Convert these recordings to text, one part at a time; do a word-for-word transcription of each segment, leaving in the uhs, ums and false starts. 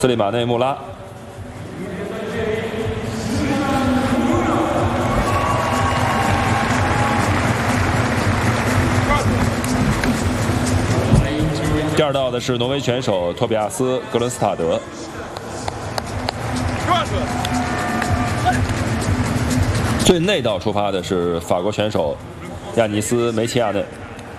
斯里马内穆拉。第二道的是挪威选手托比亚斯·格伦斯塔德。最内道出发的是法国选手亚尼斯·梅齐亚内。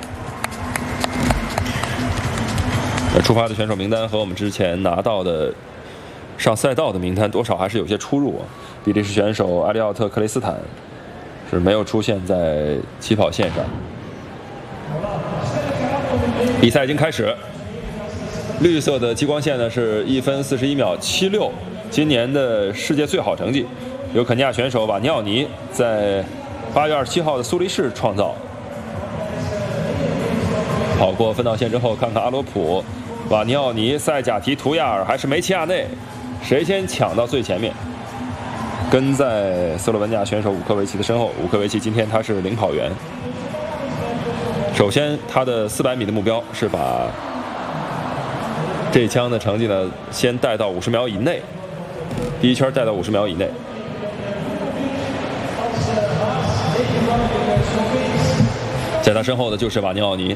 出发的选手名单和我们之前拿到的上赛道的名单多少还是有些出入啊。比利时选手埃利奥特·克雷斯坦是没有出现在起跑线上。比赛已经开始，绿色的激光线呢是一分四十一秒七六，今年的世界最好成绩，由肯尼亚选手瓦尼奥尼在八月二十七号的苏黎世创造。跑过分道线之后，看看阿罗普、瓦尼奥尼、塞贾提、图亚尔还是梅齐亚内，谁先抢到最前面？跟在斯洛文尼亚选手武科维奇的身后。武科维奇今天他是领跑员。首先，他的四百米的目标是把这一枪的成绩呢，先带到五十秒以内，第一圈带到五十秒以内。在他身后的就是瓦尼奥尼。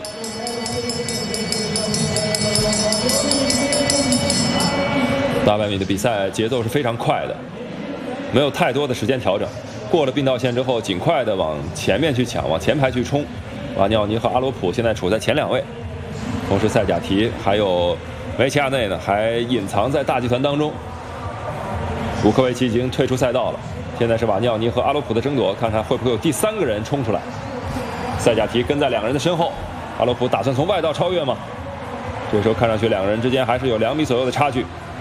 八百米的比赛节奏是非常快的，没有太多的时间调整。过了并道线之后，尽快的往前面去抢，往前排去冲。瓦尼奥尼和阿罗普现在处在前两位，同时塞贾提还有梅齐亚内呢，还隐藏在大集团当中。武科维奇已经退出赛道了，现在是瓦尼奥尼和阿罗普的争夺，看看会不会有第三个人冲出来。塞贾提跟在两个人的身后，阿罗普打算从外道超越吗？这时候看上去两个人之间还是有两米左右的差距。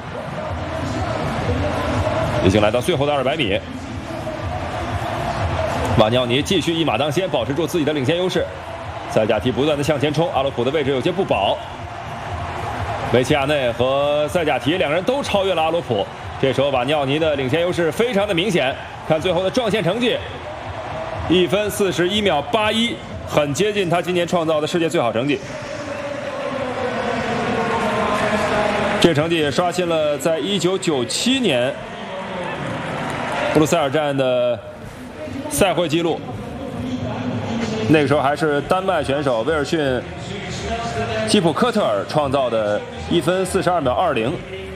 已经来到最后的二百米，瓦尼奥尼继续一马当先，保持住自己的领先优势。塞贾提不断的向前冲，阿罗普的位置有些不保。梅齐亚内和塞贾提两人都超越了阿罗普，这时候瓦尼奥尼的领先优势非常的明显。看最后的撞线成绩，一分四十一秒八一，很接近他今年创造的世界最好成绩。这个成绩也刷新了在一九九七年布鲁塞尔站的赛会纪录。那个时候还是丹麦选手威尔逊·基普科特尔创造的一分四十二秒二零，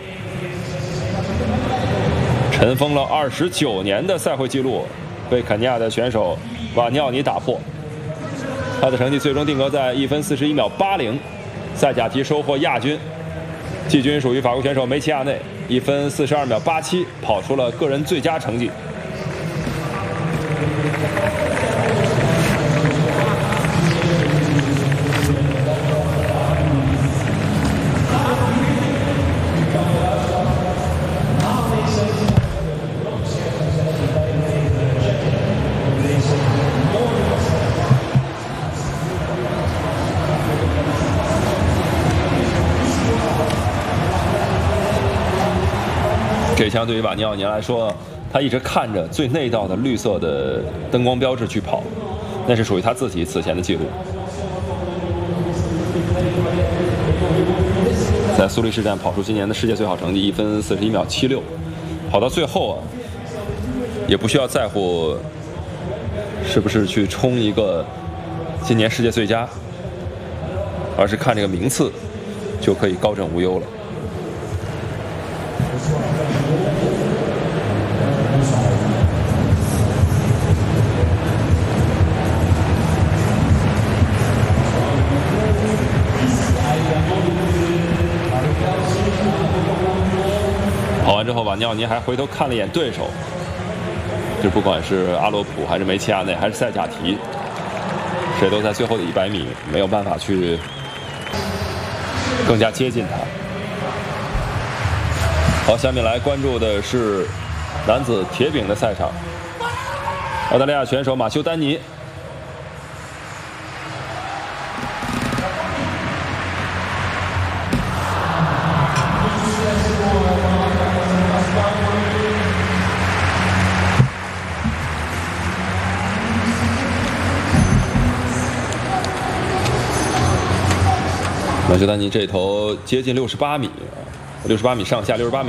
尘封了二十九年的赛会纪录被肯尼亚的选手瓦尼奥尼打破。他的成绩最终定格在一分四十一秒八零，塞贾提收获亚军，季军属于法国选手梅齐亚内，一分四十二秒八七，跑出了个人最佳成绩。这一枪对于瓦尼奥尼来说，他一直看着最内道的绿色的灯光标志去跑，那是属于他自己此前的记录。在苏黎世站跑出今年的世界最好成绩一分四十一秒七六，跑到最后啊，也不需要在乎是不是去冲一个今年世界最佳，而是看这个名次就可以高枕无忧了。跑完之后，瓦尼奥尼还回头看了一眼对手，就不管是阿罗普还是梅齐亚内还是塞贾提，谁都在最后的一百米没有办法去更加接近他。好，下面来关注的是男子铁饼的赛场，澳大利亚选手马修·丹尼。马修·丹尼这头接近六十八米， 六十八米上下，六十八米。